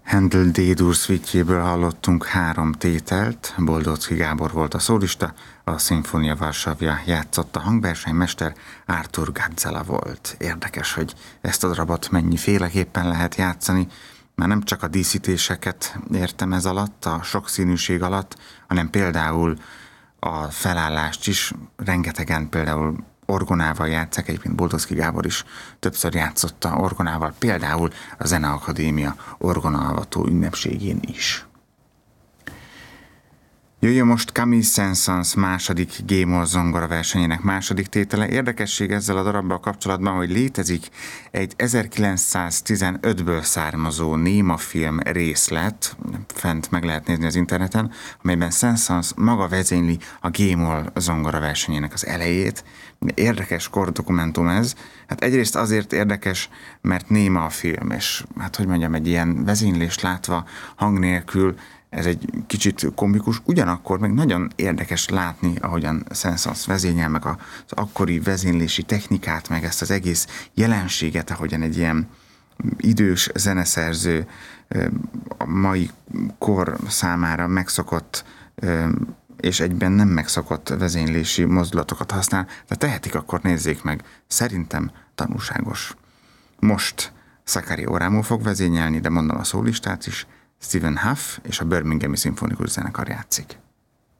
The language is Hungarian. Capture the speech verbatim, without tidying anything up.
Handel D-dur szvítjéből hallottunk három tételt, Boldóczky Gábor volt a szólista, a Szimfónia Varsavja játszott, a hangversenymester Artur Gazella volt. Érdekes, hogy ezt a darabot mennyiféleképpen lehet játszani, már nem csak a díszítéseket értem ez alatt, a sokszínűség alatt, hanem például a felállást is, rengetegen például orgonával játszák, egyébként Boldóczky Gábor is többször játszotta orgonával, például a Zeneakadémia orgonaalvató ünnepségén is. Jöjjön most Camille Saint-Saëns második G-moll zongora versenyének második tétele. Érdekesség ezzel a darabbal kapcsolatban, hogy létezik egy ezerkilencszáztizenötből származó némafilm részlet, fent meg lehet nézni az interneten, amelyben Saint-Saëns maga vezényli a G-moll zongora versenyének az elejét. Érdekes kordokumentum ez. Hát egyrészt azért érdekes, mert néma a film, és hát hogy mondjam, egy ilyen vezénylést látva hang nélkül, ez egy kicsit komikus, ugyanakkor meg nagyon érdekes látni, ahogyan Saint-Saëns vezényel, meg az akkori vezénylési technikát, meg ezt az egész jelenséget, ahogyan egy ilyen idős zeneszerző a mai kor számára megszokott és egyben nem megszokott vezénylési mozdulatokat használ, de tehetik, akkor nézzék meg. Szerintem tanulságos. Most Sakari Oramú fog vezényelni, de mondom a szólistát is, Stephen Huff és a Birminghami Szimfonikus Zenekar játszik.